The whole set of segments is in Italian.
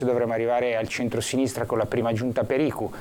dovremmo arrivare al centro-sinistra con la prima giunta Pericu,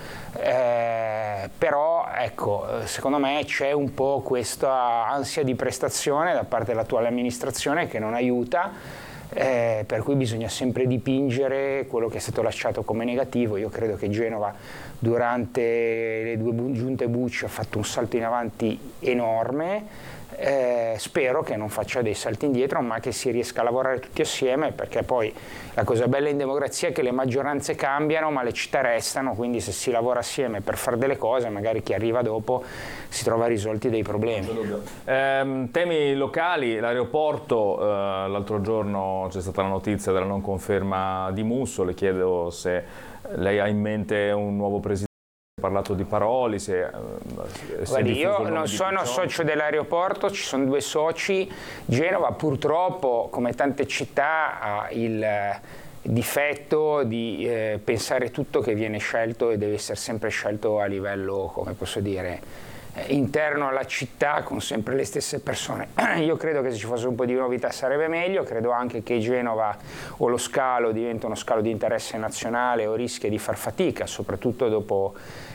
però ecco, secondo me c'è un po' questa ansia di prestazione da parte dell'attuale amministrazione che non aiuta, per cui bisogna sempre dipingere quello che è stato lasciato come negativo. Io credo che Genova durante le 2 giunte Bucci ha fatto un salto in avanti enorme. Spero che non faccia dei salti indietro, ma che si riesca a lavorare tutti assieme, perché poi la cosa bella in democrazia è che le maggioranze cambiano ma le città restano, quindi se si lavora assieme per fare delle cose, magari chi arriva dopo si trova risolti dei problemi. Temi locali, l'aeroporto, l'altro giorno c'è stata la notizia della non conferma di Musso, le chiedo se lei ha in mente un nuovo presidente. Parlato di Paroli, Guardi, io non sono socio dell'aeroporto, ci sono 2 soci. Genova purtroppo, come tante città, ha il difetto di pensare tutto che viene scelto e deve essere sempre scelto a livello, come posso dire, interno alla città, con sempre le stesse persone. Io credo che se ci fosse un po' di novità sarebbe meglio, credo anche che Genova o lo scalo diventa uno scalo di interesse nazionale o rischia di far fatica, soprattutto dopo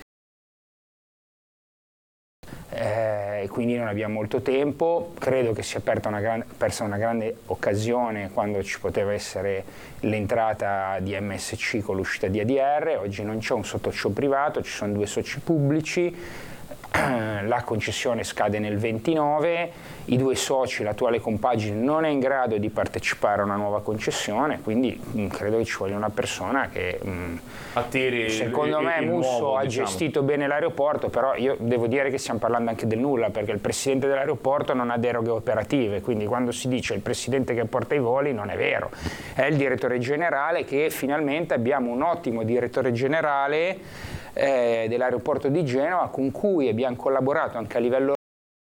e quindi non abbiamo molto tempo. Credo che sia persa una grande occasione quando ci poteva essere l'entrata di MSC con l'uscita di ADR. Oggi non c'è un sottoshow privato, ci sono 2 soci pubblici. La concessione scade nel 29, i 2 soci, l'attuale compagine non è in grado di partecipare a una nuova concessione, quindi credo che ci voglia una persona che attiri. Secondo me Musso nuovo, ha gestito bene l'aeroporto, però io devo dire che stiamo parlando anche del nulla, perché il presidente dell'aeroporto non ha deroghe operative, quindi quando si dice il presidente che porta i voli non è vero, è il direttore generale, che finalmente abbiamo un ottimo direttore generale dell'aeroporto di Genova, con cui abbiamo collaborato anche a livello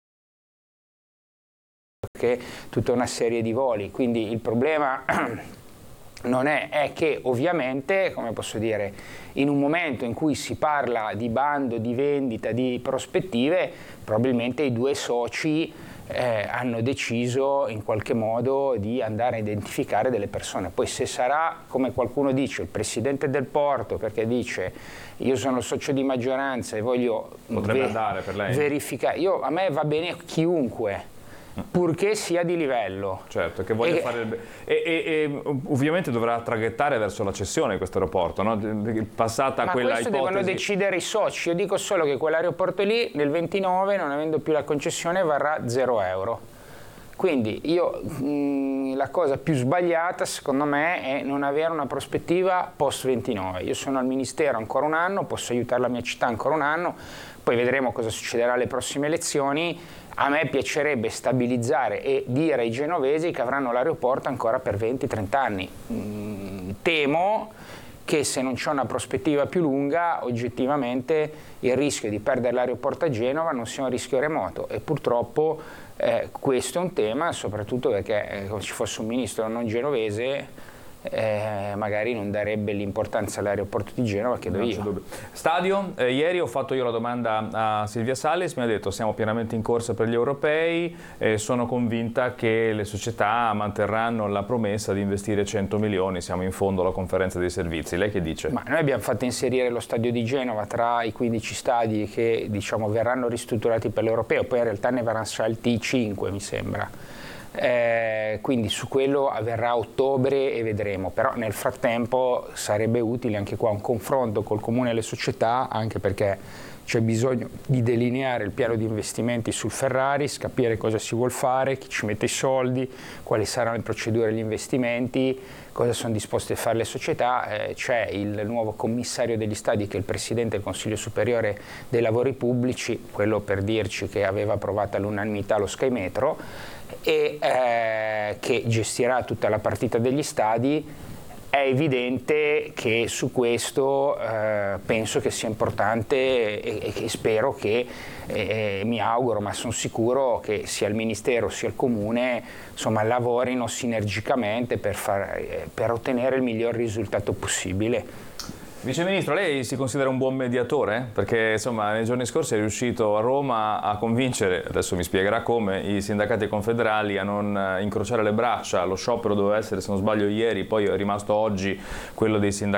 che tutta una serie di voli. Quindi il problema non è che ovviamente, come posso dire, in un momento in cui si parla di bando, di vendita, di prospettive, probabilmente i 2 soci hanno deciso in qualche modo di andare a identificare delle persone. Poi se sarà, come qualcuno dice, il presidente del porto, perché dice io sono socio di maggioranza e voglio andare per lei. Verificare, a me va bene chiunque, purché sia di livello. Certo, che voglia fare e ovviamente dovrà traghettare verso la cessione questo aeroporto, no? Passata ma quella questo ipotesi. Devono decidere i soci. Io dico solo che quell'aeroporto lì nel 29, non avendo più la concessione, varrà 0 euro. Quindi la cosa più sbagliata secondo me è non avere una prospettiva post 29. Io sono al Ministero ancora un anno, posso aiutare la mia città ancora un anno, poi vedremo cosa succederà alle prossime elezioni. A me piacerebbe stabilizzare e dire ai genovesi che avranno l'aeroporto ancora per 20-30 anni. Temo che se non c'è una prospettiva più lunga, oggettivamente il rischio di perdere l'aeroporto a Genova non sia un rischio remoto, e purtroppo questo è un tema, soprattutto perché se ci fosse un ministro non genovese magari non darebbe l'importanza all'aeroporto di Genova che do io. Stadio, ieri ho fatto io la domanda a Silvia Salis, mi ha detto siamo pienamente in corsa per gli europei e sono convinta che le società manterranno la promessa di investire 100 milioni, siamo in fondo alla conferenza dei servizi. Lei che dice? Ma noi abbiamo fatto inserire lo stadio di Genova tra i 15 stadi che verranno ristrutturati per l'europeo, poi in realtà ne verranno scelti 5 mi sembra. Quindi su quello avverrà a ottobre e vedremo, però nel frattempo sarebbe utile anche qua un confronto col comune e le società, anche perché c'è bisogno di delineare il piano di investimenti sul Ferraris, capire cosa si vuol fare, chi ci mette i soldi, quali saranno le procedure, gli investimenti, cosa sono disposte a fare le società. C'è il nuovo commissario degli stadi che è il presidente del Consiglio Superiore dei Lavori Pubblici, quello per dirci che aveva approvato all'unanimità lo Sky Metro, e che gestirà tutta la partita degli stadi. È evidente che su questo penso che sia importante e spero che, mi auguro, ma sono sicuro che sia il Ministero sia il Comune lavorino sinergicamente per ottenere il miglior risultato possibile. Vice Ministro, lei si considera un buon mediatore? Perché nei giorni scorsi è riuscito a Roma a convincere, adesso mi spiegherà come, i sindacati confederali a non incrociare le braccia. Lo sciopero doveva essere, se non sbaglio, ieri, poi è rimasto oggi quello dei sindacati